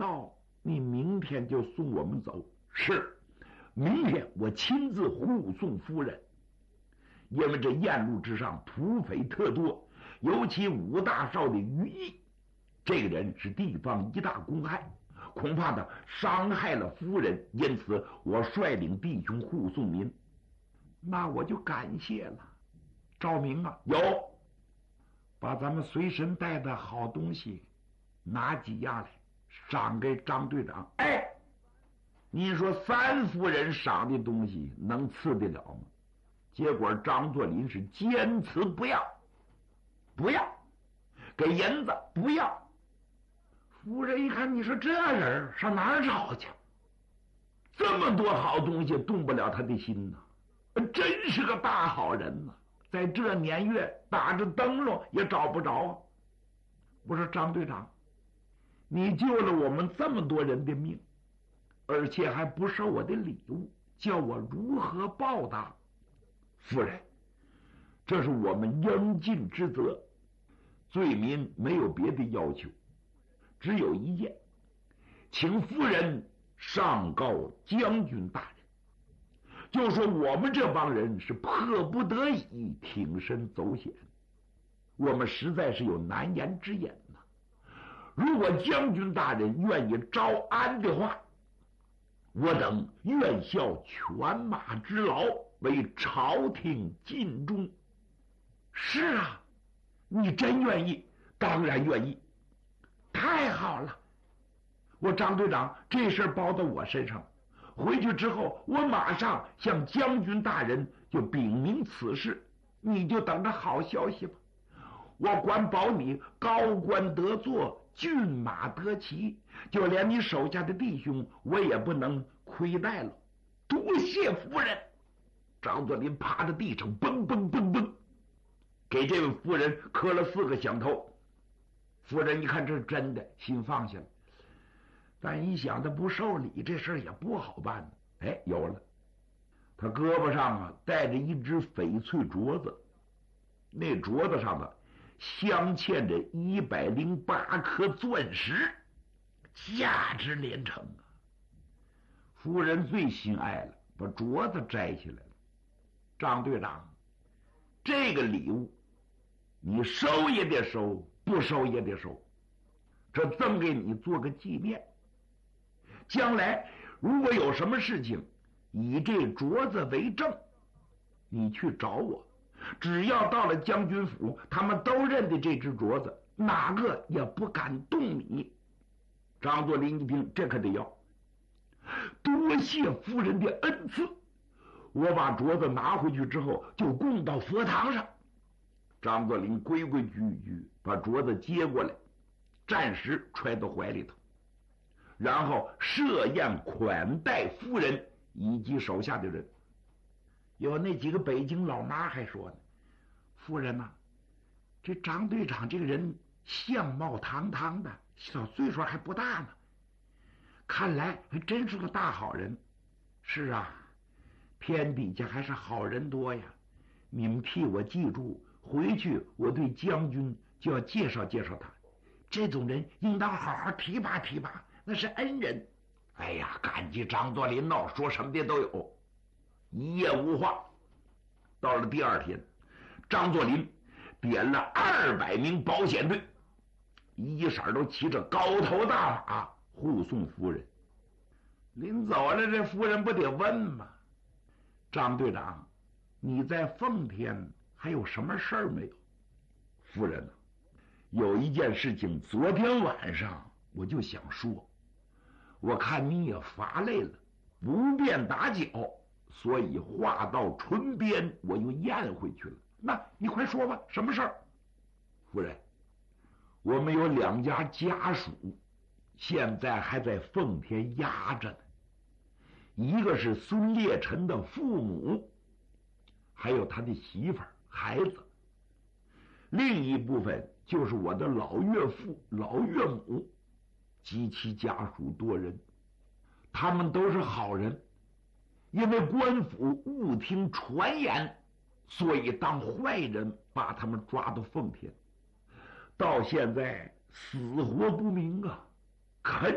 道你明天就送我们走。是，明天我亲自护送夫人。因为这沿路之上土匪特多，尤其武大少的于毅，这个人是地方一大公害，恐怕他伤害了夫人，因此我率领弟兄护送您。那我就感谢了。赵明啊，有，把咱们随身带的好东西拿几样来赏给张队长。哎，你说三夫人赏的东西能次得了吗？结果张作霖是坚持不要，不要给银子，不要。夫人一看，你说这人上哪儿找去？这么多好东西动不了他的心呐，真是个大好人呐！在这年月打着灯笼也找不着。我说张队长，你救了我们这么多人的命，而且还不收我的礼物，叫我如何报答？夫人，这是我们应尽之责。罪民没有别的要求，只有一件，请夫人上告将军大人，就说我们这帮人是迫不得已挺身走险，我们实在是有难言之隐呐。如果将军大人愿意招安的话，我等愿效犬马之劳，为朝廷尽忠。是啊，你真愿意？当然愿意。太好了，我张队长这事包到我身上，回去之后我马上向将军大人就禀明此事，你就等着好消息吧。我管保你高官得坐，骏马得骑，就连你手下的弟兄我也不能亏待了。多谢夫人。张作霖趴在地上蹦蹦蹦蹦，给这位夫人磕了4个响头。夫人一看这是真的，心放下了。但一想他不受礼，这事也不好办。哎，有了，他胳膊上啊带着一只翡翠镯子，那镯子上的镶嵌着108颗钻石，价值连城啊！夫人最心爱了，把镯子摘下来了。张队长，这个礼物你收也得收，不收也得收，这赠给你做个纪念。将来如果有什么事情，以这镯子为证，你去找我，只要到了将军府，他们都认得这只镯子，哪个也不敢动你。张作霖一听，这可得要，多谢夫人的恩赐。我把镯子拿回去之后，就供到佛堂上。张作霖规规矩矩把镯子接过来，暂时揣到怀里头，然后设宴款待夫人以及手下的人。有那几个北京老妈还说呢，夫人呐，这张队长这个人相貌堂堂的，小岁数还不大呢，看来还真是个大好人。是啊，天底下还是好人多呀，你们替我记住，回去我对将军就要介绍介绍他，这种人应当好好提拔提拔，那是恩人。哎呀，感激张作霖闹，说什么的都有。一夜无话，到了第二天，张作霖点了200名保险队，一色都骑着高头大马护送夫人。临走了，这夫人不得问吗？张队长，你在奉天还有什么事儿没有？夫人啊，有一件事情昨天晚上我就想说，我看你也乏累了，不便打搅，所以话到唇边我又咽回去了。那你快说吧，什么事儿？夫人，我们有2家家属现在还在奉天压着呢，一个是孙烈臣的父母，还有他的媳妇儿孩子，另一部分就是我的老岳父老岳母及其家属多人。他们都是好人，因为官府误听传言，所以当坏人把他们抓到奉天，到现在死活不明啊。